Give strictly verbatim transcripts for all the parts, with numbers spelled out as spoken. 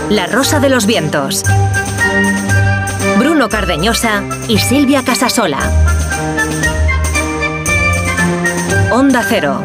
La Rosa de los Vientos. Bruno Cardeñosa y Silvia Casasola. Onda Cero.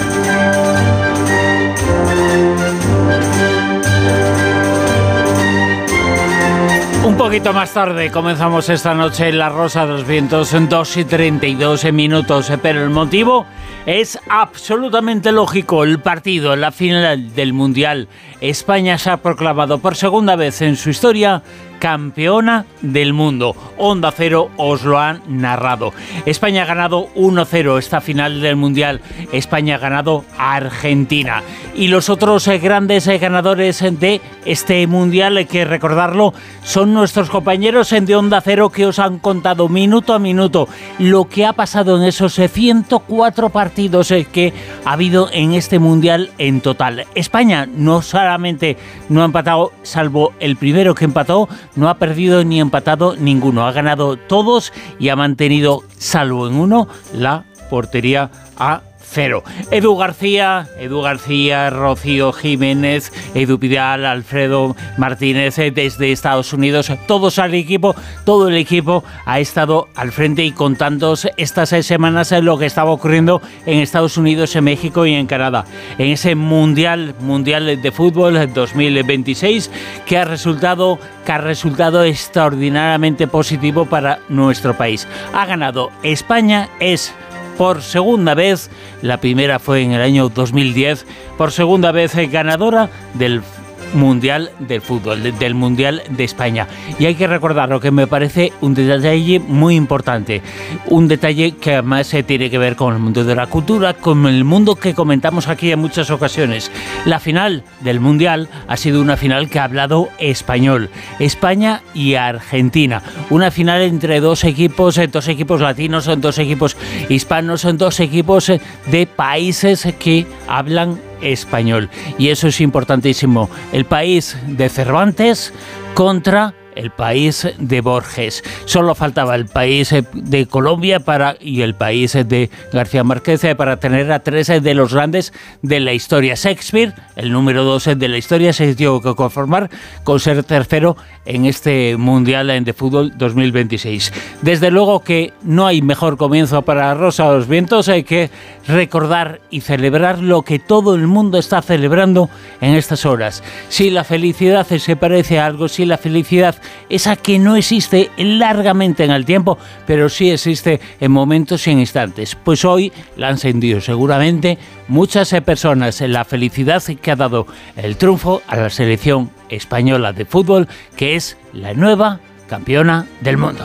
Un poquito más tarde comenzamos esta noche en La Rosa de los Vientos en dos y treinta y dos minutos, pero el motivo es absolutamente lógico. El partido en la final del Mundial. España se ha proclamado por segunda vez en su historia campeona del mundo. Onda Cero os lo han narrado. España ha ganado uno cero esta final del Mundial. España ha ganado a Argentina. Y los otros eh, grandes eh, ganadores de este Mundial, hay que recordarlo, son nuestros compañeros de Onda Cero que os han contado minuto a minuto lo que ha pasado en esos eh, ciento cuatro partidos eh, que ha habido en este Mundial en total. España no solamente no ha empatado, salvo el primero que empató, no ha perdido ni empatado ninguno. Ha ganado todos y ha mantenido, salvo en uno, la portería a cero. Edu García, Edu García, Rocío Jiménez, Edu Pidal, Alfredo Martínez desde Estados Unidos, todos al equipo, todo el equipo ha estado al frente y contándoos estas seis semanas lo que estaba ocurriendo en Estados Unidos, en México y en Canadá. En ese Mundial, Mundial de Fútbol dos mil veintiséis que ha resultado, que ha resultado extraordinariamente positivo para nuestro país. Ha ganado España, es por segunda vez, la primera fue en el año dos mil diez, por segunda vez ganadora del Mundial del Fútbol, del Mundial de España. Y hay que recordar lo que me parece un detalle muy importante, un detalle que además se tiene que ver con el mundo de la cultura, con el mundo que comentamos aquí en muchas ocasiones. La final del Mundial ha sido una final que ha hablado español, España y Argentina. Una final entre dos equipos, dos equipos latinos, dos equipos hispanos, dos equipos de países que hablan español. Y eso es importantísimo. El país de Cervantes contra el país de Borges. Solo faltaba el país de Colombia para y el país de García Márquez para tener a tres de los grandes de la historia. Shakespeare, el número dos de la historia, se tuvo que conformar con ser tercero en este Mundial de Fútbol dos mil veintiséis. Desde luego que no hay mejor comienzo para Rosa de los Vientos, hay que recordar y celebrar lo que todo el mundo está celebrando en estas horas. Si la felicidad se parece a algo, si la felicidad esa que no existe largamente en el tiempo, pero sí existe en momentos y en instantes. Pues hoy la han sentido seguramente muchas personas en la felicidad que ha dado el triunfo a la selección española de fútbol, que es la nueva campeona del mundo.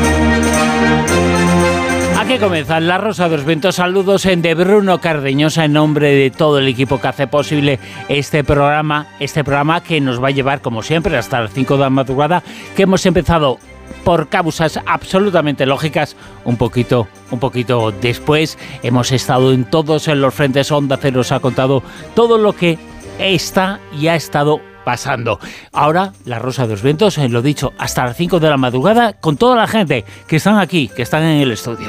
Aquí comienza La Rosa de los Vientos. Saludos en de Bruno Cardeñosa en nombre de todo el equipo que hace posible este programa, este programa que nos va a llevar, como siempre, hasta las cinco de la madrugada, que hemos empezado por causas absolutamente lógicas, un poquito, un poquito después. Hemos estado en todos en los frentes. Onda Cero os ha contado todo lo que está y ha estado pasando. Ahora, La Rosa de los Vientos, lo dicho, hasta las cinco de la madrugada, con toda la gente que están aquí, que están en el estudio.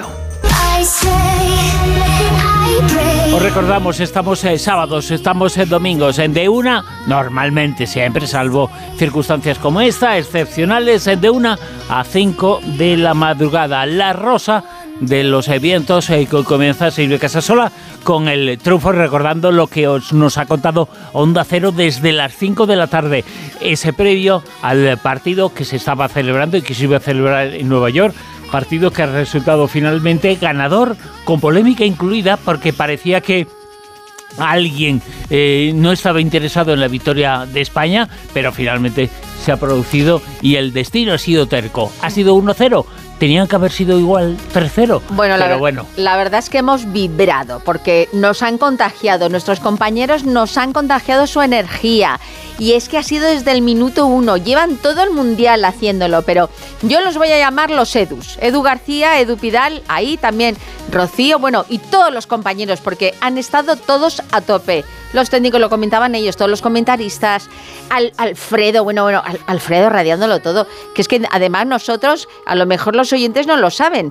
Os recordamos, estamos en sábados, estamos en domingos, en de una, normalmente siempre, salvo circunstancias como esta, excepcionales, en de una a cinco de la madrugada. La Rosa de los Vientos, eh, que comienza Silvia Casasola con el triunfo, recordando lo que os, nos ha contado Onda Cero desde las cinco de la tarde, ese previo al partido que se estaba celebrando y que se iba a celebrar en Nueva York. Partido que ha resultado finalmente ganador, con polémica incluida, porque parecía que alguien eh, no estaba interesado en la victoria de España, pero finalmente se ha producido y el destino ha sido terco. Ha sido uno cero. Tenían que haber sido igual tres cero. Bueno, pero la, bueno. La verdad es que hemos vibrado, porque nos han contagiado, nuestros compañeros nos han contagiado su energía. Y es que ha sido desde el minuto uno. Llevan todo el mundial haciéndolo, pero yo los voy a llamar los Edus. Edu García, Edu Pidal, ahí también Rocío, bueno, y todos los compañeros, porque han estado todos a tope. Los técnicos lo comentaban ellos, todos los comentaristas, Al, Alfredo, bueno, bueno, Al, Alfredo radiándolo todo, que es que además nosotros, a lo mejor los oyentes no lo saben,